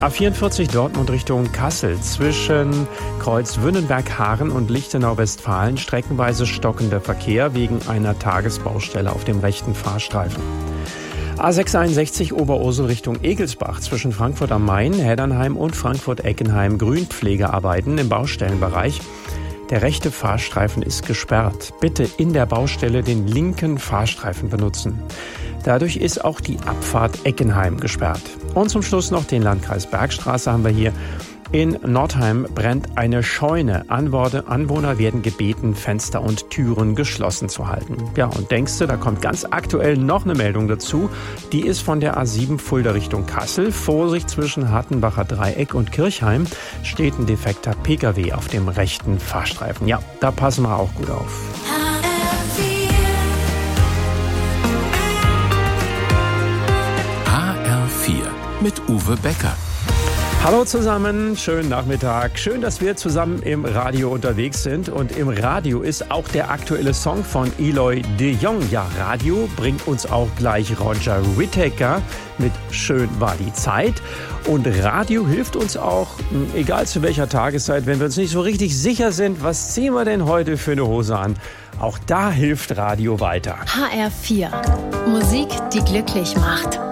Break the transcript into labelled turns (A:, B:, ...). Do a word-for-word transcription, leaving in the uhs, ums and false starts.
A: A vierundvierzig Dortmund Richtung Kassel. Zwischen Kreuz Wünnenberg-Haaren und Lichtenau-Westfalen streckenweise stockender Verkehr wegen einer Tagesbaustelle auf dem rechten Fahrstreifen. A sechshunderteinundsechzig Oberursel Richtung Egelsbach. Zwischen Frankfurt am Main, Heddernheim und Frankfurt-Eckenheim Grünpflegearbeiten im Baustellenbereich. Der rechte Fahrstreifen ist gesperrt. Bitte in der Baustelle den linken Fahrstreifen benutzen. Dadurch ist auch die Abfahrt Eckenheim gesperrt. Und zum Schluss noch den Landkreis Bergstraße haben wir hier. In Nordheim brennt eine Scheune. Anwohner werden gebeten, Fenster und Türen geschlossen zu halten. Ja, und denkst du, da kommt ganz aktuell noch eine Meldung dazu. Die ist von der A sieben Fulda Richtung Kassel. Vorsicht, zwischen Hartenbacher Dreieck und Kirchheim steht ein defekter Pkw auf dem rechten Fahrstreifen. Ja, da passen wir auch gut auf.
B: H R vier mit Uwe Becker.
A: Hallo zusammen, schönen Nachmittag. Schön, dass wir zusammen im Radio unterwegs sind. Und im Radio ist auch der aktuelle Song von Eloy de Jong. Ja, Radio bringt uns auch gleich Roger Whittaker mit Schön war die Zeit. Und Radio hilft uns auch, egal zu welcher Tageszeit, wenn wir uns nicht so richtig sicher sind, was ziehen wir denn heute für eine Hose an? Auch da hilft Radio weiter.
C: H R vier. Musik, die glücklich macht.